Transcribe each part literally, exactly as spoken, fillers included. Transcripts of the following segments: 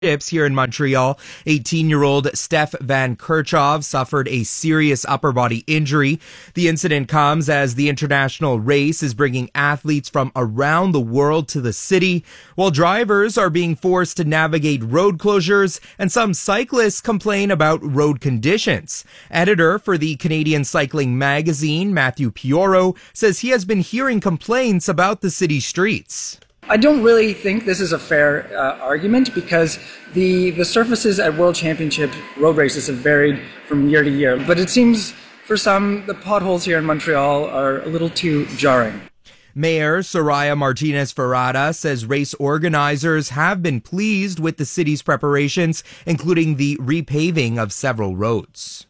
Here in Montreal, eighteen-year-old Steph Van Kirchhoff suffered a serious upper body injury. The incident comes as the international race is bringing athletes from around the world to the city, while drivers are being forced to navigate road closures and some cyclists complain about road conditions. Editor for the Canadian Cycling Magazine, Matthew Pioro, says he has been hearing complaints about the city streets. I don't really think this is a fair uh, argument because the, the surfaces at World Championship road races have varied from year to year. But it seems for some, the potholes here in Montreal are a little too jarring. Mayor Soraya Martinez-Ferrada says race organizers have been pleased with the city's preparations, including the repaving of several roads.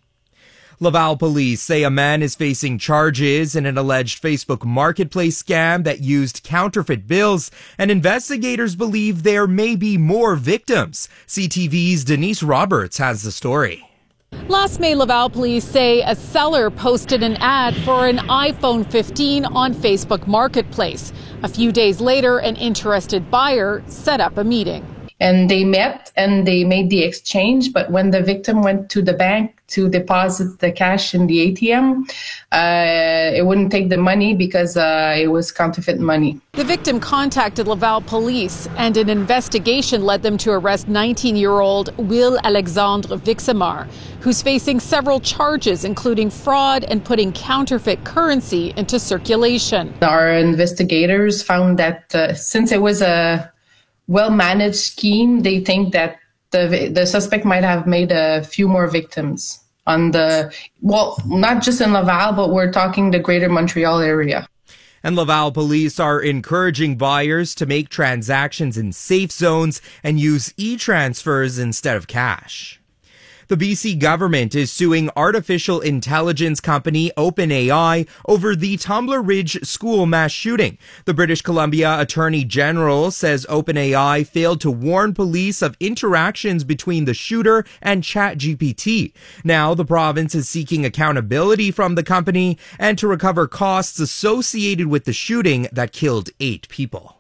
Laval police say a man is facing charges in an alleged Facebook marketplace scam that used counterfeit bills, and investigators believe there may be more victims. C T V's Denise Roberts has the story. Last May, Laval police say a seller posted an ad for an iPhone fifteen on Facebook Marketplace. A few days later, an interested buyer set up a meeting. And they met and they made the exchange. But when the victim went to the bank to deposit the cash in the A T M, uh, it wouldn't take the money because uh, it was counterfeit money. The victim contacted Laval police and an investigation led them to arrest nineteen-year-old Will Alexandre Vixamar, who's facing several charges, including fraud and putting counterfeit currency into circulation. Our investigators found that uh, since it was a well-managed scheme, they think that the the suspect might have made a few more victims on the, well, not just in Laval, but we're talking the greater Montreal area. And Laval police are encouraging buyers to make transactions in safe zones and use e-transfers instead of cash. The B C government is suing artificial intelligence company OpenAI over the Tumbler Ridge school mass shooting. The British Columbia Attorney General says OpenAI failed to warn police of interactions between the shooter and ChatGPT. Now the province is seeking accountability from the company and to recover costs associated with the shooting that killed eight people.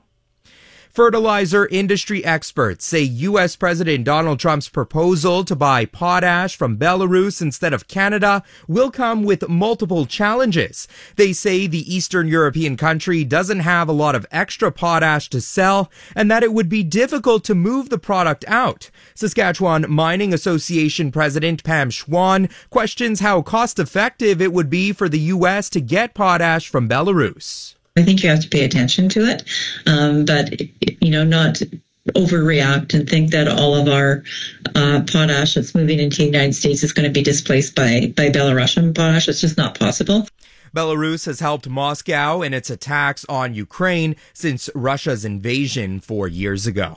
Fertilizer industry experts say U S President Donald Trump's proposal to buy potash from Belarus instead of Canada will come with multiple challenges. They say the Eastern European country doesn't have a lot of extra potash to sell and that it would be difficult to move the product out. Saskatchewan Mining Association President Pam Schwann questions how cost-effective it would be for the U S to get potash from Belarus. I think you have to pay attention to it, um, but, you know, not overreact and think that all of our uh, potash that's moving into the United States is going to be displaced by, by Belarusian potash. It's just not possible. Belarus has helped Moscow in its attacks on Ukraine since Russia's invasion four years ago.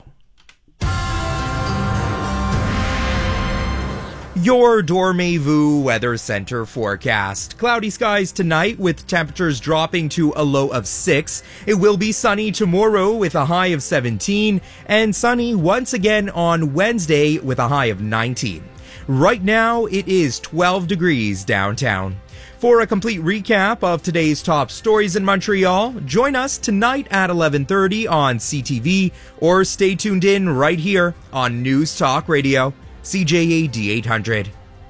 Your Dormez-vous Weather Center forecast. Cloudy skies tonight with temperatures dropping to a low of six. It will be sunny tomorrow with a high of seventeen and sunny once again on Wednesday with a high of nineteen. Right now it is twelve degrees downtown. For a complete recap of today's top stories in Montreal, join us tonight at eleven thirty on C T V or stay tuned in right here on News Talk Radio. C J A D eight hundred.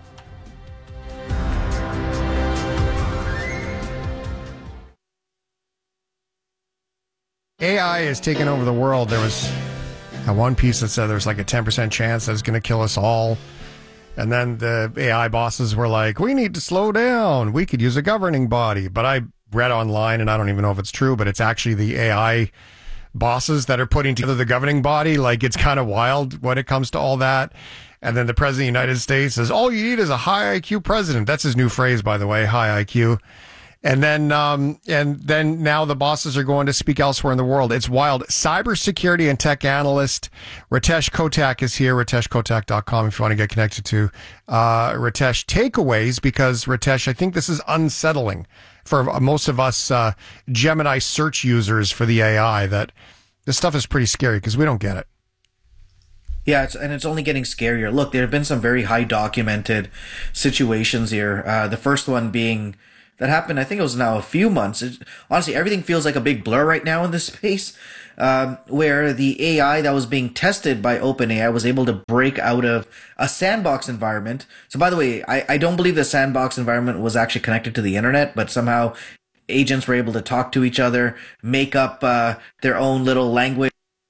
A I is taking over the world. There was uh, one piece that said there's like a ten percent chance that it's going to kill us all. And then the A I bosses were like, we need to slow down. We could use a governing body. But I read online, and I don't even know if it's true, but it's actually the A I bosses that are putting together the governing body. Like, it's kind of wild when it comes to all that. And then the president of the United States says, all you need is a high I Q president. That's his new phrase, by the way, high I Q. And then, um, and then now the bosses are going to speak elsewhere in the world. It's wild. Cybersecurity and tech analyst Ritesh Kotak is here. Ritesh Kotak dot com if you want to get connected to uh, Ritesh. Takeaways, because Ritesh, I think this is unsettling for most of us uh, Gemini search users for the A I, that this stuff is pretty scary because we don't get it. Yeah, it's, and it's only getting scarier. Look, there have been some very high documented situations here. Uh, the first one being that happened. I think it was now a few months. It, honestly, everything feels like a big blur right now in this space, um, where the A I that was being tested by OpenAI was able to break out of a sandbox environment. So by the way, I, I don't believe the sandbox environment was actually connected to the internet, but somehow agents were able to talk to each other, make up uh, their own little language,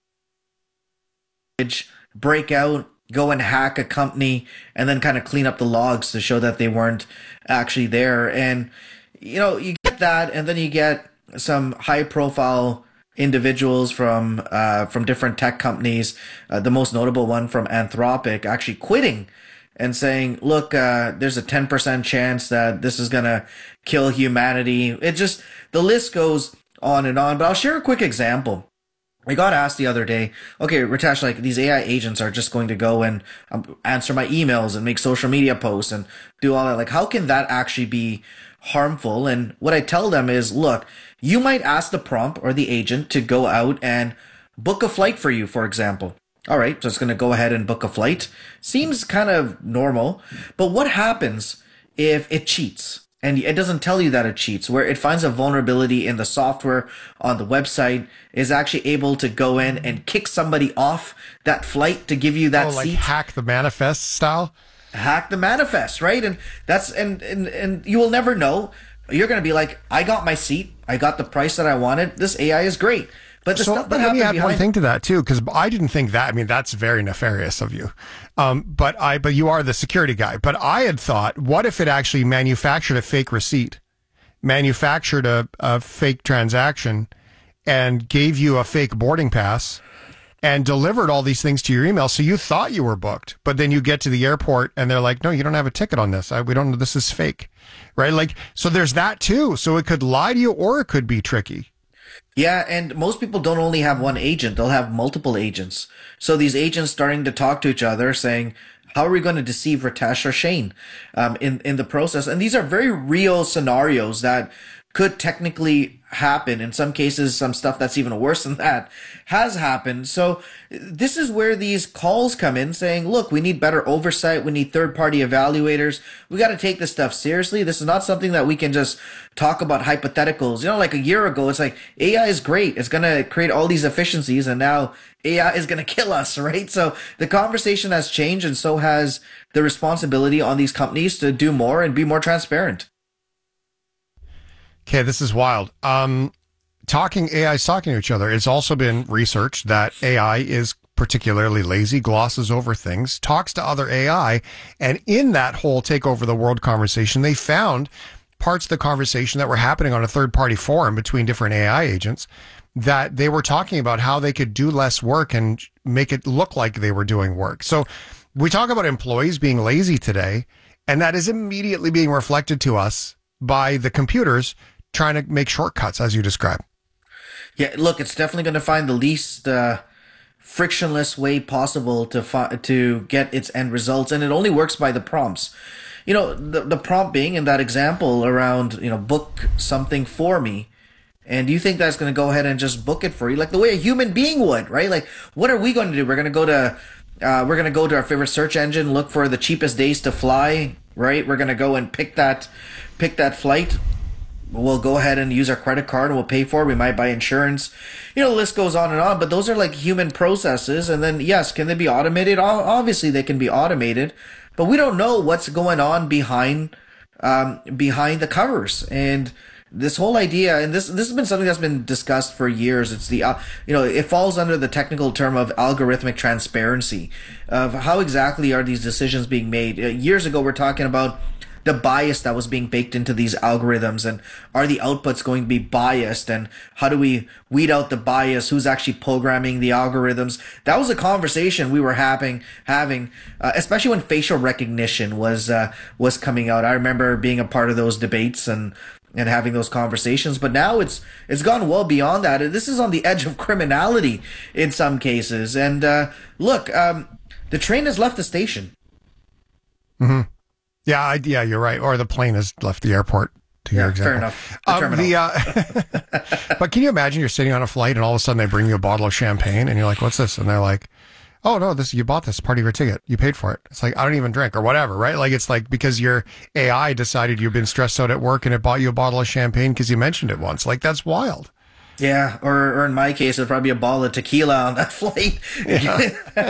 break out, go and hack a company, and then kind of clean up the logs to show that they weren't actually there. And, you know, you get that, and then you get some high profile individuals from uh, from different tech companies, uh, the most notable one from Anthropic, actually quitting and saying, look, uh, there's a ten percent chance that this is going to kill humanity. It just, the list goes on and on. But I'll share a quick example. I got asked the other day, okay, Ritesh, like these A I agents are just going to go and um, answer my emails and make social media posts and do all that. Like, how can that actually be harmful? And what I tell them is, look, you might ask the prompt or the agent to go out and book a flight for you, for example. All right, so it's going to go ahead and book a flight. Seems kind of normal. But what happens if it cheats? And it doesn't tell you that it cheats, where it finds a vulnerability in the software on the website, is actually able to go in and kick somebody off that flight to give you that oh, like seat. Hack the manifest style? Hack the manifest, right? And that's and, and, and you will never know. You're going to be like, I got my seat. I got the price that I wanted. This A I is great. But the so, stuff but that let me happened add one behind... thing to that too, because I didn't think that. I mean, that's very nefarious of you. Um, but I, but you are the security guy. But I had thought, what if it actually manufactured a fake receipt, manufactured a, a fake transaction, and gave you a fake boarding pass, and delivered all these things to your email, so you thought you were booked, but then you get to the airport and they're like, "No, you don't have a ticket on this. I, we don't know. This is fake," right? Like, so there's that too. So it could lie to you, or it could be tricky. Yeah, and most people don't only have one agent, they'll have multiple agents. So these agents starting to talk to each other saying, how are we going to deceive Ritesh or Shane um, in, in the process? And these are very real scenarios that could technically happen. In some cases, some stuff that's even worse than that has happened. So this is where these calls come in saying, look, we need better oversight. We need third-party evaluators. We got to take this stuff seriously. This is not something that we can just talk about hypotheticals. You know, like a year ago, it's like A I is great. It's going to create all these efficiencies, and now A I is going to kill us, right? So the conversation has changed, and so has the responsibility on these companies to do more and be more transparent. Okay, this is wild. Um, talking A I is talking to each other. It's also been researched that A I is particularly lazy, glosses over things, talks to other A I, and in that whole take over the world conversation, they found parts of the conversation that were happening on a third-party forum between different A I agents that they were talking about how they could do less work and make it look like they were doing work. So we talk about employees being lazy today, and that is immediately being reflected to us by the computers trying to make shortcuts, as you describe. Yeah, look, it's definitely going to find the least uh, frictionless way possible to fi- to get its end results, and it only works by the prompts. You know, the the prompt being in that example around, you know, book something for me, and you think that's going to go ahead and just book it for you, like the way a human being would, right? Like, what are we going to do? We're going to go to uh, we're going to go to our favorite search engine, look for the cheapest days to fly, right? We're going to go and pick that pick that flight. We'll go ahead and use our credit card and we'll pay for it. We might buy insurance. You know, the list goes on and on, but those are like human processes. And then, yes, can they be automated? Obviously, they can be automated, but we don't know what's going on behind um, behind the covers. And this whole idea, and this this has been something that's been discussed for years. It's the, uh, you know, it falls under the technical term of algorithmic transparency of how exactly are these decisions being made. Uh, years ago, we're talking about the bias that was being baked into these algorithms, and are the outputs going to be biased, and how do we weed out the bias? Who's actually programming the algorithms? That was a conversation we were having, having, uh, especially when facial recognition was uh, was coming out. I remember being a part of those debates and and having those conversations. But now it's it's gone well beyond that. This is on the edge of criminality in some cases. And uh, look, um, the train has left the station. Mm-hmm. Yeah, I, yeah, you're right. Or the plane has left the airport. To yeah, your example. Fair enough. The um, the, uh, but can you imagine you're sitting on a flight and all of a sudden they bring you a bottle of champagne and you're like, "What's this?" And they're like, oh no, this, you bought this part of your ticket. You paid for it. It's like, I don't even drink or whatever, right? Like, it's like because your A I decided you've been stressed out at work and it bought you a bottle of champagne because you mentioned it once. Like, that's wild. Yeah, or, or in my case, it'd probably be a bottle of tequila on that flight. Yeah.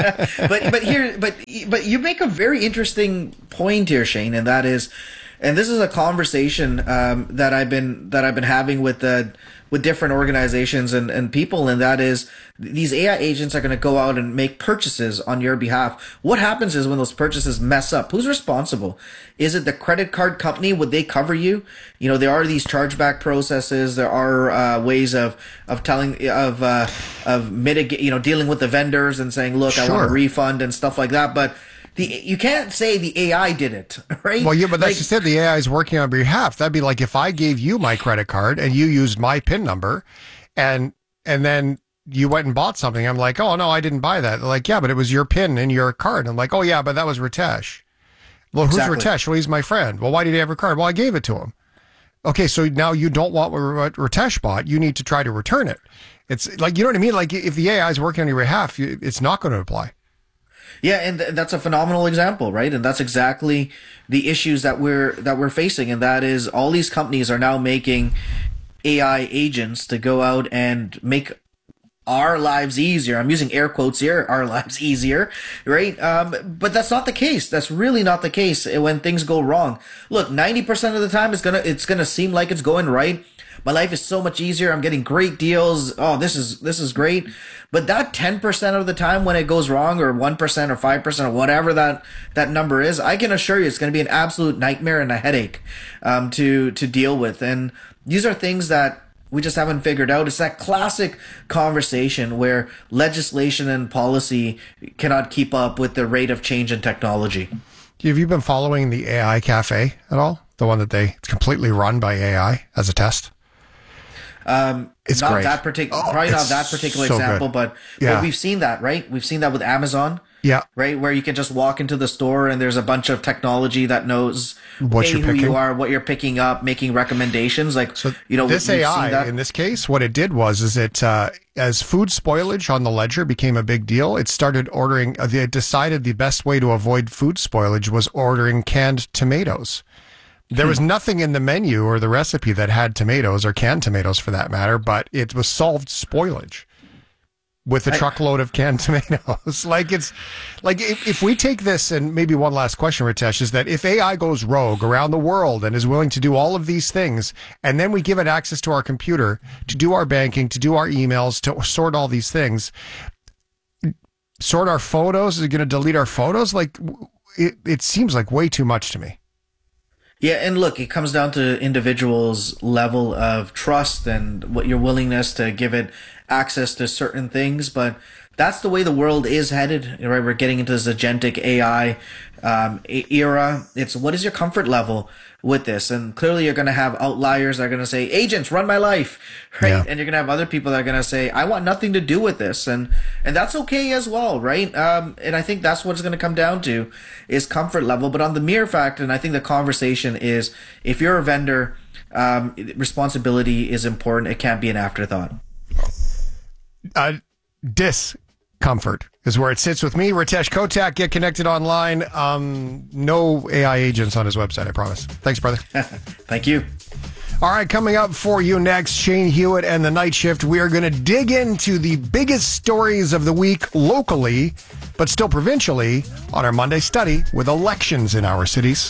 but but here, but but you make a very interesting point here, Shane, and that is, and this is a conversation um, that I've been that I've been having with the with different organizations and, and people, and that is these A I agents are going to go out and make purchases on your behalf. What happens is when those purchases mess up, who's responsible? Is it the credit card company? Would they cover you? You know, there are these chargeback processes. There are uh, ways of of telling of uh, of mitigate, you know, dealing with the vendors and saying, look, sure. I want a refund and stuff like that. But The, you can't say the A I did it, right? Well, yeah, but that's like, just it. The A I is working on behalf. That'd be like if I gave you my credit card and you used my PIN number, and and then you went and bought something. I'm like, oh no, I didn't buy that. They're like, yeah, but it was your PIN in your card. I'm like, oh yeah, but that was Ritesh. Well, who's exactly. Ritesh? Well, he's my friend. Well, why did he have a card? Well, I gave it to him. Okay, so now you don't want what Ritesh bought. You need to try to return it. It's like, you know what I mean? Like if the A I is working on your behalf, it's not going to apply. Yeah, and th- that's a phenomenal example, right? And that's exactly the issues that we're that we're facing, and that is all these companies are now making A I agents to go out and make our lives easier. I'm using air quotes here, our lives easier, right? Um, but that's not the case. That's really not the case when things go wrong. Look, ninety percent of the time it's gonna it's gonna seem like it's going right. My life is so much easier. I'm getting great deals. Oh, this is this is great. But that ten percent of the time when it goes wrong, or one percent or five percent or whatever that, that number is, I can assure you it's going to be an absolute nightmare and a headache um, to, to deal with. And these are things that we just haven't figured out. It's that classic conversation where legislation and policy cannot keep up with the rate of change in technology. Have you been following the A I Cafe at all? The one that they it's completely run by A I as a test? Um, it's not great. that particular, oh, probably not that particular so example, good. but, yeah. but we've seen that, right? We've seen that with Amazon. Yeah. Right. Where you can just walk into the store and there's a bunch of technology that knows what hey, you're who picking. you are, what you're picking up, making recommendations. Like, so you know, this we've A I seen that. in this case, what it did was, is it, uh, as food spoilage on the ledger became a big deal, it started ordering, uh, they decided the best way to avoid food spoilage was ordering canned tomatoes. There was nothing in the menu or the recipe that had tomatoes, or canned tomatoes for that matter, but it was solved spoilage with a I, truckload of canned tomatoes. Like it's like if, if we take this, and maybe one last question, Ritesh, is that if A I goes rogue around the world and is willing to do all of these things, and then we give it access to our computer to do our banking, to do our emails, to sort all these things, sort our photos, is it going to delete our photos? Like it, it seems like way too much to me. Yeah, and look, it comes down to individuals' level of trust and what your willingness to give it access to certain things. But that's the way the world is headed. Right, we're getting into this agentic A I um, era. It's what is your comfort level with this? And clearly, you're going to have outliers that are going to say, "Agents, run my life," right? Yeah. And you're going to have other people that are going to say, "I want nothing to do with this," and and that's okay as well, right? Um, and I think that's what it's going to come down to is comfort level. But on the mere fact, and I think the conversation is, if you're a vendor, um, responsibility is important. It can't be an afterthought. Uh, discomfort is where it sits with me. Ritesh Kotak, get connected online. Um, no A I agents on his website, I promise. Thanks, brother. Thank you. All right, coming up for you next, Shane Hewitt and the Night Shift. We are going to dig into the biggest stories of the week locally, but still provincially, on our Monday study with elections in our cities.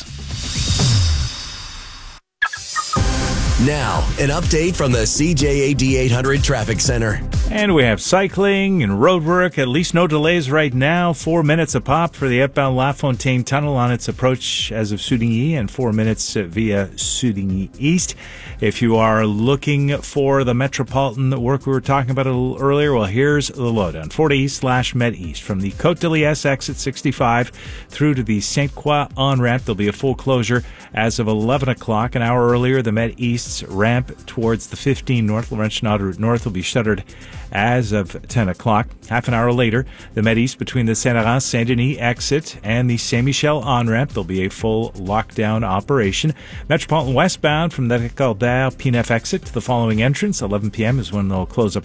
Now, an update from the C J A D eight hundred Traffic Center. And we have cycling and road work. At least no delays right now. Four minutes a pop for the outbound LaFontaine Tunnel on its approach as of Soudigny, and four minutes via Soudigny East. If you are looking for the metropolitan work we were talking about a little earlier, well, here's the lowdown. forty East slash Med East. From the Côte de Liesse exit sixty-five through to the Saint Croix on-ramp, there'll be a full closure as of eleven o'clock. An hour earlier, the Med East's ramp towards the fifteen North, Laurentian Autoroute North, will be shuttered as of ten o'clock. Half an hour later, the Med East between the Saint-Laurent Saint-Denis exit and the Saint-Michel on-ramp, there'll be a full lockdown operation. Metropolitan westbound from the Calder P N F exit to the following entrance, eleven p.m. is when they'll close up shop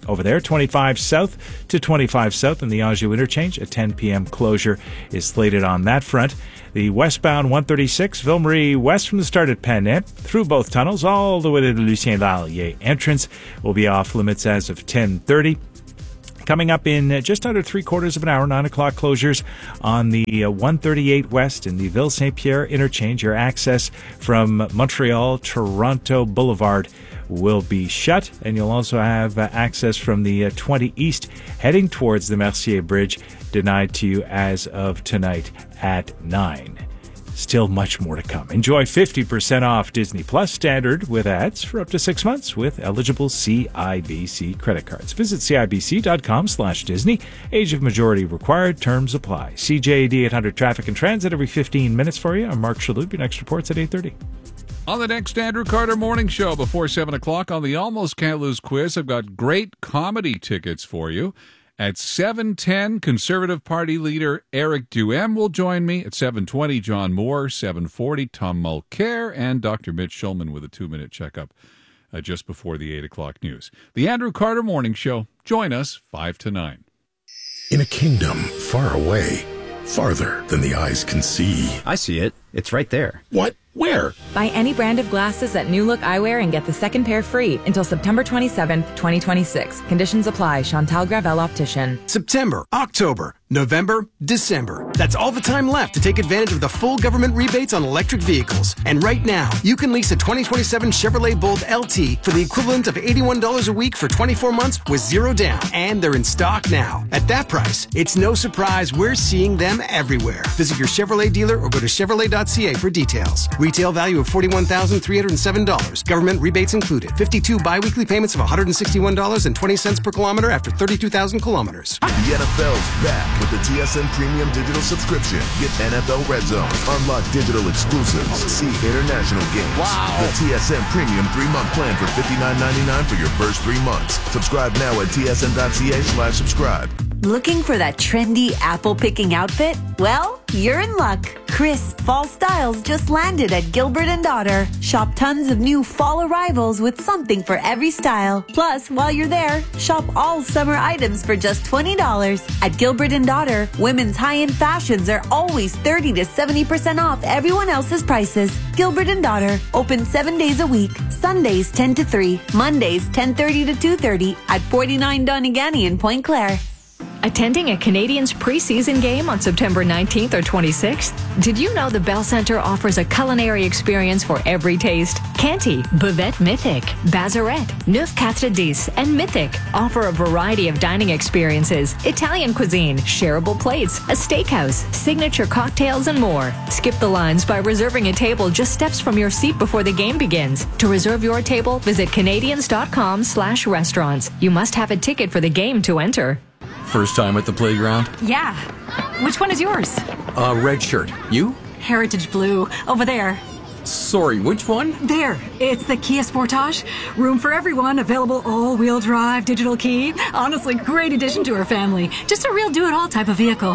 over there. twenty-five south to twenty-five south in the Anjou interchange. A ten p.m. closure is slated on that front. The westbound one thirty-six, Ville Marie west from the start at Panay, through both tunnels, all the way to the Lucien Lallier entrance, will be off limits as of ten thirty. Coming up in just under three quarters of an hour, nine o'clock closures on the one thirty-eight West in the Ville Saint Pierre interchange. Your access from Montreal, Toronto Boulevard will be shut, and you'll also have uh, access from the uh, twenty East heading towards the Mercier Bridge denied to you as of tonight at nine. Still much more to come. Enjoy fifty percent off Disney Plus Standard with ads for up to six months with eligible C I B C credit cards. Visit cibc.com slash Disney. Age of majority required. Terms apply. C J A D eight hundred Traffic and Transit every fifteen minutes for you. I'm Mark Shalhoub. Your next report's at eight thirty. On the next Andrew Carter Morning Show before seven o'clock on the Almost Can't Lose quiz, I've got great comedy tickets for you. At seven ten, Conservative Party leader Eric Duhem will join me. At seven twenty, John Moore. seven forty, Tom Mulcair. And Doctor Mitch Schulman with a two-minute checkup uh, just before the eight o'clock news. The Andrew Carter Morning Show. Join us five to nine. In a kingdom far away, farther than the eyes can see. I see it. It's right there. What? Where? Buy any brand of glasses at New Look Eyewear and get the second pair free until September twenty-seventh, twenty twenty-six. Conditions apply. Chantal Gravel Optician. September, October, November, December. That's all the time left to take advantage of the full government rebates on electric vehicles. And right now, you can lease a twenty twenty-seven Chevrolet Bolt L T for the equivalent of eighty-one dollars a week for twenty-four months with zero down. And they're in stock now. At that price, it's no surprise we're seeing them everywhere. Visit your Chevrolet dealer or go to chevrolet dot c a for details. Retail value of forty-one thousand three hundred seven dollars. Government rebates included. fifty-two biweekly payments of one hundred sixty-one dollars and twenty cents per kilometer after thirty-two thousand kilometers. The N F L's back with the T S N Premium Digital Subscription. Get N F L Red Zone, unlock digital exclusives, see international games. Wow. The T S N Premium three-month plan for fifty-nine ninety-nine for your first three months. Subscribe now at T S N dot c a slash subscribe. Looking for that trendy apple-picking outfit? Well, you're in luck. Crisp fall styles just landed at Gilbert and Daughter. Shop tons of new fall arrivals with something for every style. Plus, while you're there, shop all summer items for just twenty dollars. At Gilbert and Daughter, women's high-end fashions are always thirty to seventy percent off everyone else's prices. Gilbert and Daughter, open seven days a week. Sundays ten to three, Mondays ten thirty to two thirty at forty-nine Donegal in Point Claire. Attending a Canadians preseason game on September nineteenth or twenty-sixth? Did you know the Bell Centre offers a culinary experience for every taste? Canty, Buvette Mythic, Bazarette, Neuf Quatre Dix, and Mythic offer a variety of dining experiences, Italian cuisine, shareable plates, a steakhouse, signature cocktails, and more. Skip the lines by reserving a table just steps from your seat before the game begins. To reserve your table, visit Canadians.com slash restaurants. You must have a ticket for the game to enter. First time at the playground? Yeah. Which one is yours? Uh, red shirt. You? Heritage Blue. Over there. Sorry, which one? There. It's the Kia Sportage. Room for everyone. Available all-wheel drive, digital key. Honestly, great addition to our family. Just a real do-it-all type of vehicle.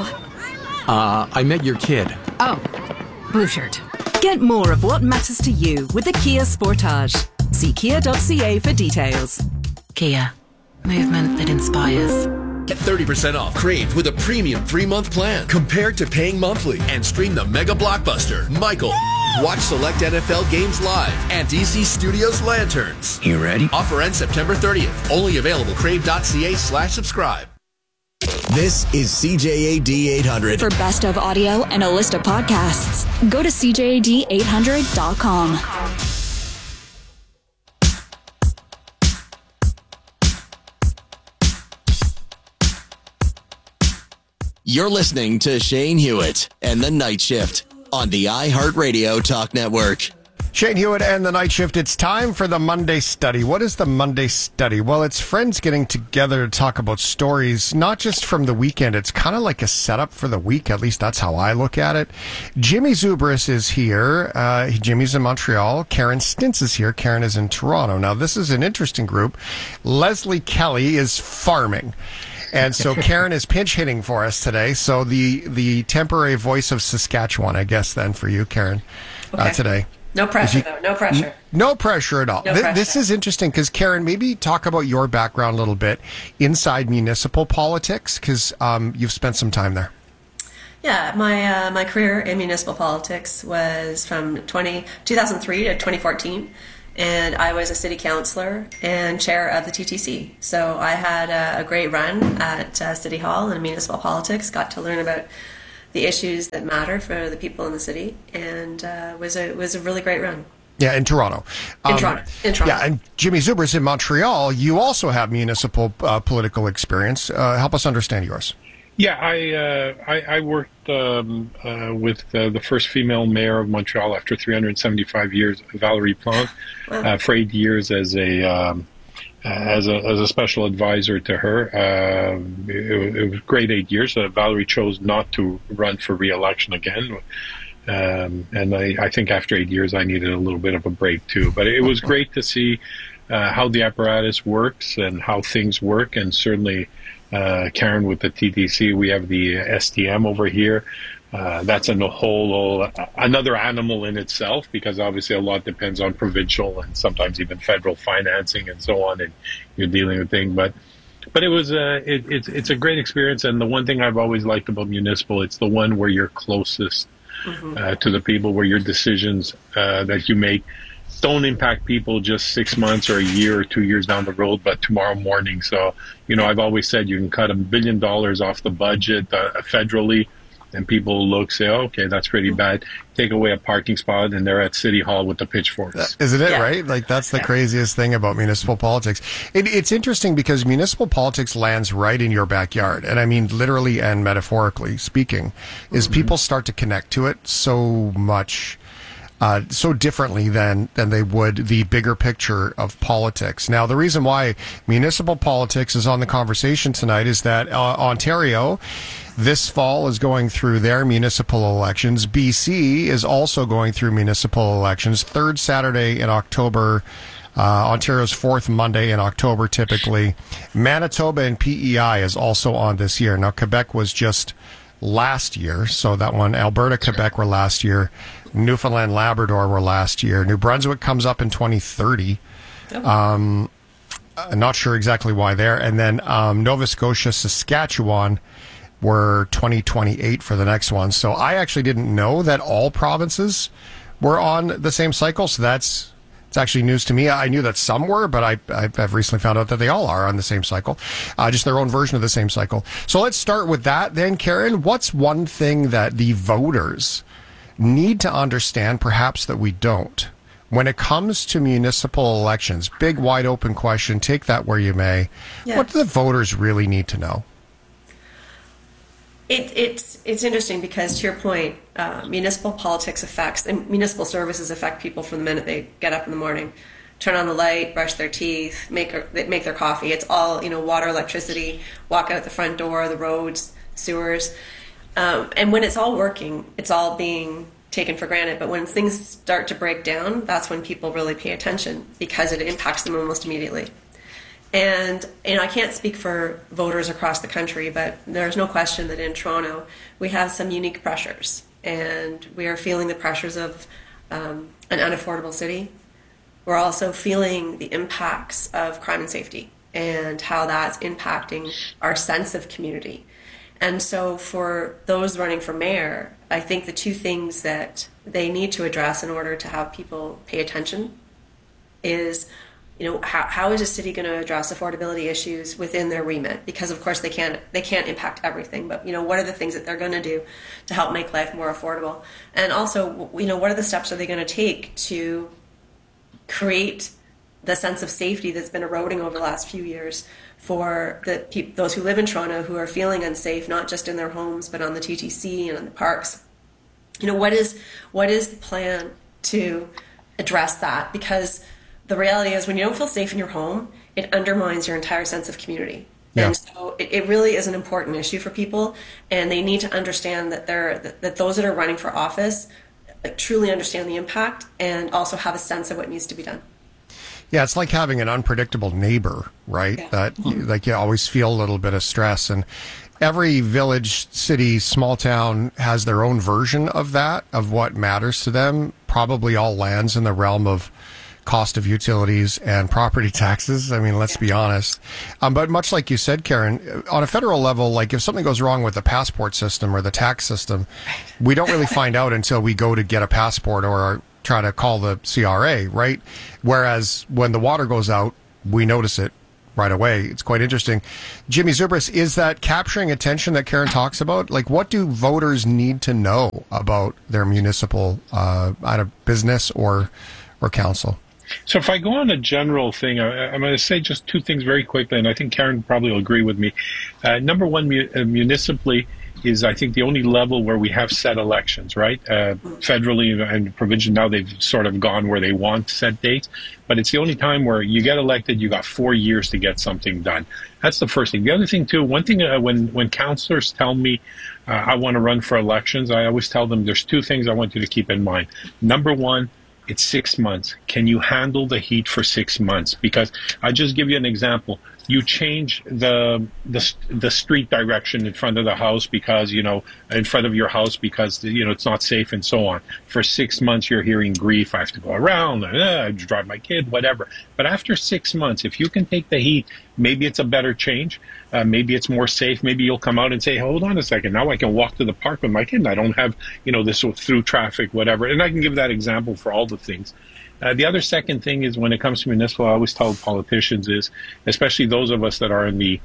Uh, I met your kid. Oh. Blue shirt. Get more of what matters to you with the Kia Sportage. See kia dot c a for details. Kia. Movement that inspires. Get thirty percent off Crave with a premium three-month plan compared to paying monthly, and stream the mega blockbuster, Michael. Watch select N F L games live and D C Studios Lanterns. You ready? Offer ends September thirtieth. Only available crave.ca slash subscribe. This is C J A D eight hundred. For best of audio and a list of podcasts, go to c j a d eight hundred dot com. You're listening to Shane Hewitt and the Night Shift on the iHeartRadio Talk Network. Shane Hewitt and the Night Shift. It's time for the Monday Study. What is the Monday Study? Well, it's friends getting together to talk about stories, not just from the weekend. It's kind of like a setup for the week. At least that's how I look at it. Jimmy Zubris is here. Uh, Jimmy's in Montreal. Karen Stintz is here. Karen is in Toronto. Now, this is an interesting group. Leslie Kelly is farming. And so Karen is pinch hitting for us today. So the, the temporary voice of Saskatchewan, I guess, then for you, Karen, okay. uh, today. No pressure, you, though. No pressure. N- no pressure at all. No Th- pressure. This is interesting because, Karen, maybe talk about your background a little bit inside municipal politics, because um, you've spent some time there. Yeah, my uh, my career in municipal politics was from twenty, two thousand three to twenty fourteen, and I was a city councillor and chair of the T T C. So I had a, a great run at uh, City Hall and municipal politics, got to learn about the issues that matter for the people in the city, and uh, was a was a really great run. Yeah, in Toronto. In Um, Toronto. In Toronto. Yeah, and Jimmy Zubers in Montreal, you also have municipal uh, political experience. Uh, help us understand yours. Yeah, I uh, I, I worked um, uh, with uh, the first female mayor of Montreal after three hundred seventy-five years, Valérie Plante, uh, for eight years as a um, as a as a special advisor to her. Uh, it, it was great eight years. Uh, Valérie chose not to run for re-election again. Um, and I, I think after eight years, I needed a little bit of a break too. But it was great to see uh, how the apparatus works and how things work. And certainly, uh, Karen, with the T T C, we have the S T M over here. Uh, that's a whole uh, another animal in itself, because obviously a lot depends on provincial and sometimes even federal financing and so on, and you're dealing with things. But but it was uh, it, it's it's a great experience, and the one thing I've always liked about municipal, it's the one where you're closest mm-hmm. uh, to the people, where your decisions uh, that you make don't impact people just six months or a year or two years down the road, but tomorrow morning. So you know, I've always said you can cut a billion dollars off the budget uh, federally. And people look, say, oh, okay, that's pretty bad. Take away a parking spot, and they're at City Hall with the pitchforks. Isn't it, yeah. right? Like, that's the yeah. craziest thing about municipal politics. It, it's interesting because municipal politics lands right in your backyard. And I mean, literally and metaphorically speaking, is mm-hmm. people start to connect to it so much, uh, so differently than, than they would the bigger picture of politics. Now, the reason why municipal politics is on the conversation tonight is that uh, Ontario, this fall, is going through their municipal elections. B C is also going through municipal elections. Third Saturday in October, uh, Ontario's fourth Monday in October, typically. Manitoba and P E I is also on this year. Now, Quebec was just last year, so that one. Alberta, Quebec were last year. Newfoundland, Labrador were last year. New Brunswick comes up in twenty thirty. Um, I'm not sure exactly why there. And then um, Nova Scotia, Saskatchewan were twenty twenty-eight for the next one. So I actually didn't know that all provinces were on the same cycle. So that's it's actually news to me. I knew that some were, but I, I've recently found out that they all are on the same cycle, uh, just their own version of the same cycle. So let's start with that then, Karen. What's one thing that the voters need to understand, perhaps that we don't, when it comes to municipal elections? Big, wide open question. Take that where you may. Yeah. What do the voters really need to know? It, it's it's interesting because, to your point, uh, municipal politics affects, and municipal services affect people from the minute they get up in the morning, turn on the light, brush their teeth, make make their coffee. It's all, you know, water, electricity, walk out the front door, the roads, sewers, um, and when it's all working, it's all being taken for granted. But when things start to break down, that's when people really pay attention, because it impacts them almost immediately. And, you know, I can't speak for voters across the country, but there's no question that in Toronto we have some unique pressures, and we are feeling the pressures of um, an unaffordable city. We're also feeling the impacts of crime and safety and how that's impacting our sense of community. And so for those running for mayor, I think the two things that they need to address in order to have people pay attention is, you know, how, how is a city going to address affordability issues within their remit? Because of course they can't they can't impact everything, but you know, what are the things that they're going to do to help make life more affordable? And also, you know, what are the steps are they going to take to create the sense of safety that's been eroding over the last few years for the pe- those who live in Toronto who are feeling unsafe, not just in their homes but on the T T C and in the parks? You know, what is what is the plan to address that? Because the reality is, when you don't feel safe in your home, it undermines your entire sense of community. Yeah. And so it, it really is an important issue for people, and they need to understand that they're that, that those that are running for office truly understand the impact and also have a sense of what needs to be done. Yeah, it's like having an unpredictable neighbor, right? Yeah. That like you always feel a little bit of stress. And every village, city, small town has their own version of that, of what matters to them. Probably all lands in the realm of cost of utilities and property taxes. I mean, let's be honest. Um, but much like you said, Karen, on a federal level, like if something goes wrong with the passport system or the tax system, we don't really find out until we go to get a passport or try to call the C R A, right? Whereas when the water goes out, we notice it right away. It's quite interesting. Jimmy Zubris, is that capturing attention that Karen talks about? Like, what do voters need to know about their municipal uh, either business or or council? So if I go on a general thing, I, I'm going to say just two things very quickly, and I think Karen probably will agree with me. Uh, number one, mu- uh, municipally is, I think, the only level where we have set elections, right? Uh, federally and provincially, now they've sort of gone where they want set dates, but it's the only time where you get elected, you got four years to get something done. That's the first thing. The other thing, too, one thing, uh, when, when councillors tell me uh, I want to run for elections, I always tell them there's two things I want you to keep in mind. Number one, it's six months. Can you handle the heat for six months? Because I just give you an example. You change the the the street direction in front of the house because, you know, in front of your house because, you know, it's not safe and so on. For six months, you're hearing grief. I have to go around, uh, I drive my kid, whatever. But after six months, if you can take the heat, maybe it's a better change. Uh, maybe it's more safe. Maybe you'll come out and say, hold on a second. Now I can walk to the park with my kid and I don't have, you know, this through traffic, whatever. And I can give that example for all the things. Uh, the other second thing is when it comes to municipal, I always tell politicians is, especially those of us that are in the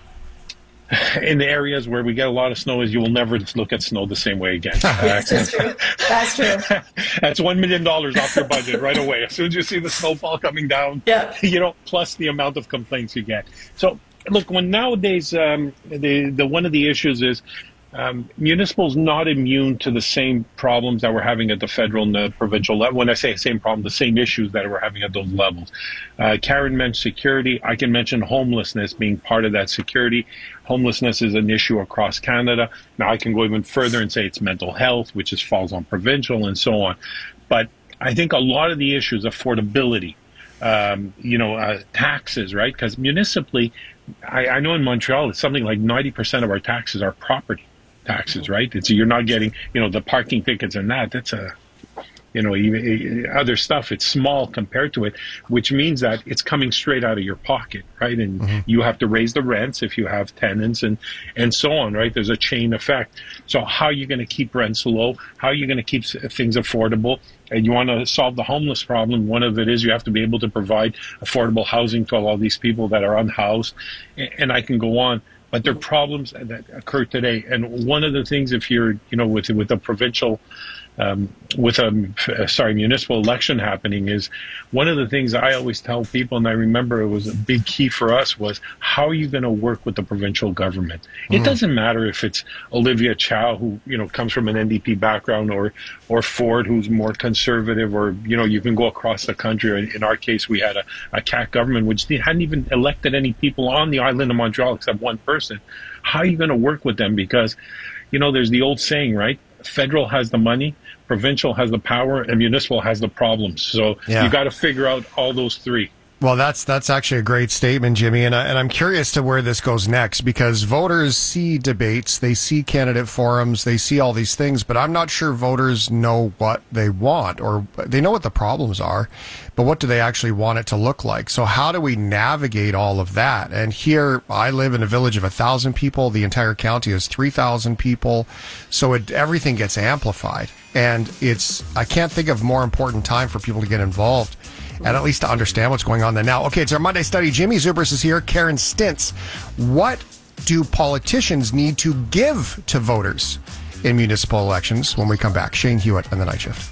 in the areas where we get a lot of snow, is you will never look at snow the same way again. Yes, that's true. That's true. That's one million dollars off your budget right away. As soon as you see the snowfall coming down, yeah. you know, plus the amount of complaints you get. So, look, when nowadays, um, the, the one of the issues is, Um, municipals not immune to the same problems that we're having at the federal and the provincial level. When I say same problem, the same issues that we're having at those levels. Uh, Karen mentioned security. I can mention homelessness being part of that security. Homelessness is an issue across Canada. Now I can go even further and say it's mental health, which is falls on provincial and so on. But I think a lot of the issues, affordability, um, you know, uh, taxes, right? Because municipally, I, I know in Montreal, it's something like ninety percent of our taxes are property taxes, right? It's, you're not getting, you know, the parking tickets and that. That's a, you know, even other stuff. It's small compared to it, which means that it's coming straight out of your pocket, right? And mm-hmm. you have to raise the rents if you have tenants and, and so on, right? There's a chain effect. So how are you going to keep rents low? How are you going to keep things affordable? And you want to solve the homeless problem. One of it is you have to be able to provide affordable housing to all these people that are unhoused. And I can go on. But there are problems that occur today. And one of the things, if you're, you know, with with a provincial, um, with a, uh, sorry, municipal election happening, is one of the things I always tell people, and I remember it was a big key for us, was how are you going to work with the provincial government? Mm. It doesn't matter if it's Olivia Chow, who, you know, comes from an N D P background, or or Ford, who's more conservative, or, you know, you can go across the country. In our case, we had a, a C A Q government, which hadn't even elected any people on the island of Montreal except one person. How are you going to work with them? Because, you know, there's the old saying, right? Federal has the money, provincial has the power, and municipal has the problems. So yeah. you got to figure out all those three. Well, that's that's actually a great statement, Jimmy, and, I, and I'm curious to where this goes next, because voters see debates, they see candidate forums, they see all these things, but I'm not sure voters know what they want, or they know what the problems are, but what do they actually want it to look like? So how do we navigate all of that? And here, I live in a village of one thousand people, the entire county is three thousand people, so it, everything gets amplified, and it's, I can't think of more important time for people to get involved and at least to understand what's going on there now. Okay, it's our Monday Study. Jimmy Zubris is here. Karen Stintz. What do politicians need to give to voters in municipal elections? When we come back, Shane Hewitt and the Night Shift.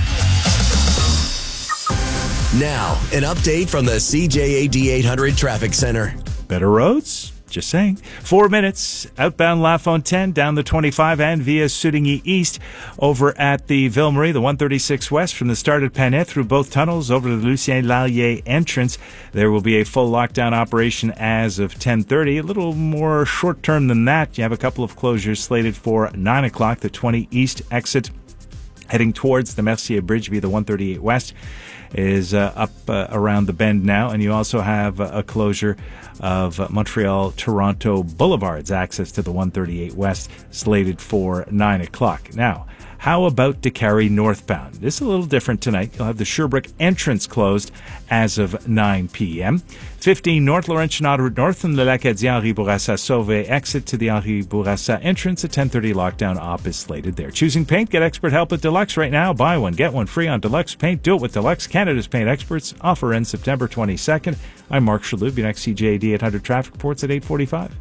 Now, an update from the C J A D eight hundred Traffic Center. Better roads? Just saying. Four minutes outbound La Fontaine down the twenty-five and via Soudigny East over at the Ville Marie, the one thirty-six West from the start at Panet through both tunnels over to the Lucien Lallier entrance. There will be a full lockdown operation as of ten thirty. A little more short term than that. You have a couple of closures slated for nine o'clock. The twenty East exit heading towards the Mercier Bridge via the one thirty-eight West is uh, up uh, around the bend now, and you also have uh, a closure of Montreal-Toronto Boulevards. Access to the one thirty-eight West slated for nine o'clock. Now, how about Décarie northbound? This is a little different tonight. You'll have the Sherbrooke entrance closed as of nine p.m. fifteen North Laurentian Autoroute North from the L'Acadie Henri Bourassa Sauvé exit to the Henri Bourassa entrance at ten thirty. Lockdown op is slated there. Choosing paint? Get expert help at Deluxe right now. Buy one, get one free on Deluxe Paint. Do it with Deluxe, Canada's paint experts. Offer ends September twenty-second. I'm Mark Shalhoub. Your next C J A D eight hundred traffic reports at eight forty-five.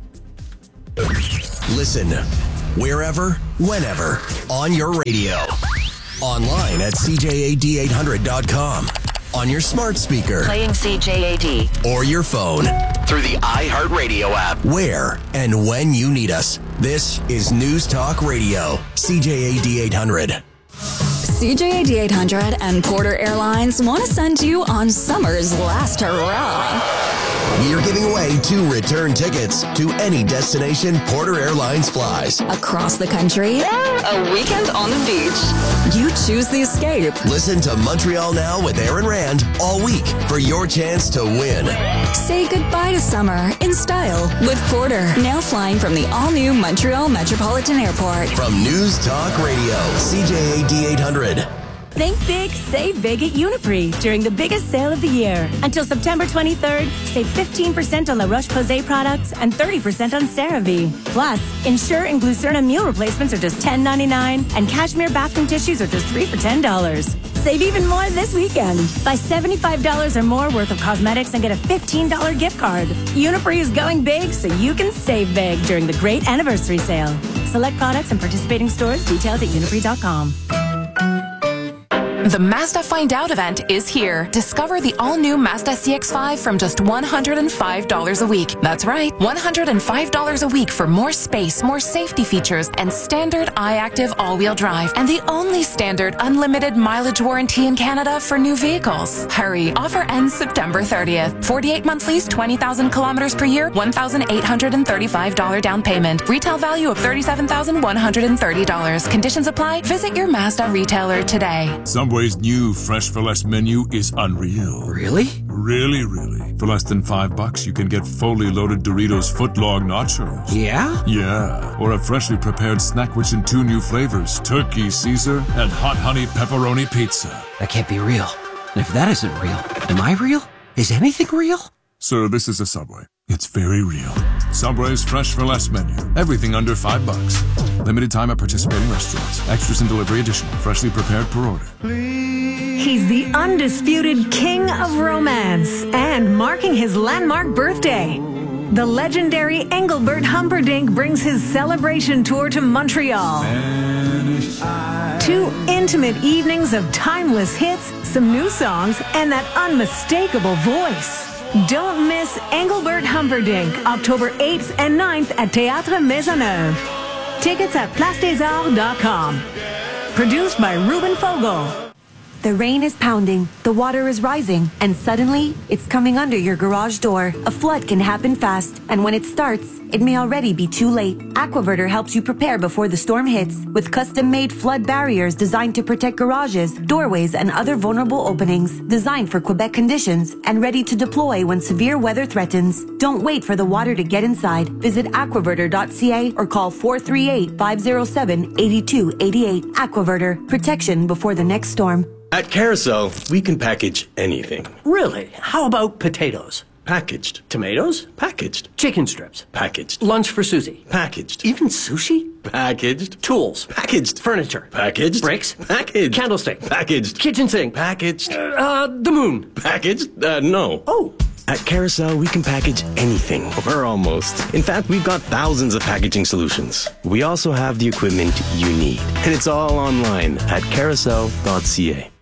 Listen wherever, whenever, on your radio. Online at C J A D eight hundred dot com. On your smart speaker. Playing C J A D. Or your phone. Through the iHeartRadio app. Where and when you need us. This is News Talk Radio. C J A D eight hundred. C J A D eight hundred and Porter Airlines want to send you on summer's last hurrah. We are giving away two return tickets to any destination Porter Airlines flies. Across the country, a weekend on the beach. You choose the escape. Listen to Montreal Now with Aaron Rand all week for your chance to win. Say goodbye to summer in style with Porter. Now flying from the all-new Montreal Metropolitan Airport. From News Talk Radio, C J A D eight hundred. Think big, save big at Uniprix during the biggest sale of the year. Until September twenty-third, save fifteen percent on La Roche-Posay products and thirty percent on CeraVe. Plus, Ensure and Glucerna meal replacements are just ten ninety-nine, and Cashmere bathroom tissues are just three for ten dollars. Save even more this weekend. Buy seventy-five dollars or more worth of cosmetics and get a fifteen dollars gift card. Uniprix is going big so you can save big during the great anniversary sale. Select products and participating stores. Details at uniprix dot com. The Mazda Find Out event is here. Discover the all-new Mazda C X five from just one hundred five dollars a week. That's right, one hundred five dollars a week for more space, more safety features, and standard iActive all-wheel drive. And the only standard unlimited mileage warranty in Canada for new vehicles. Hurry, offer ends September thirtieth. forty-eight month lease, twenty thousand kilometers per year, one thousand eight hundred thirty-five dollars down payment. Retail value of thirty-seven thousand one hundred thirty dollars. Conditions apply. Visit your Mazda retailer today. Subway's new Fresh for Less menu is unreal. Really? Really, really. For less than five bucks, you can get fully loaded Doritos footlong nachos. Yeah? Yeah. Or a freshly prepared snack rich in two new flavors, Turkey Caesar and Hot Honey Pepperoni Pizza. That can't be real. And if that isn't real, am I real? Is anything real? Sir, this is a Subway. It's very real. Subway's Fresh for Less menu. Everything under five bucks. Limited time at participating restaurants. Extras and delivery additional. Freshly prepared per order. He's the undisputed king of romance and marking his landmark birthday. The legendary Engelbert Humperdinck brings his celebration tour to Montreal. Two intimate evenings of timeless hits, some new songs, and that unmistakable voice. Don't miss Engelbert Humperdinck, October eighth and ninth at Théâtre Maisonneuve. Tickets at place des arts dot com. Produced by Ruben Fogel. The rain is pounding, the water is rising, and suddenly, it's coming under your garage door. A flood can happen fast, and when it starts, it may already be too late. Aquaverter helps you prepare before the storm hits with custom-made flood barriers designed to protect garages, doorways, and other vulnerable openings. Designed for Quebec conditions and ready to deploy when severe weather threatens. Don't wait for the water to get inside. Visit aquaverter dot c a or call four three eight, five zero seven, eight two eight eight. Aquaverter, protection before the next storm. At Carousel, we can package anything. Really? How about potatoes? Packaged. Tomatoes? Packaged. Chicken strips? Packaged. Lunch for Susie? Packaged. Even sushi? Packaged. Tools? Packaged. Furniture? Packaged. Bricks? Packaged. Candlestick? Packaged. Kitchen sink? Packaged. Uh, the moon? Packaged? Uh, no. Oh. At Carousel, we can package anything, or almost. In fact, we've got thousands of packaging solutions. We also have the equipment you need. And it's all online at carousel dot c a.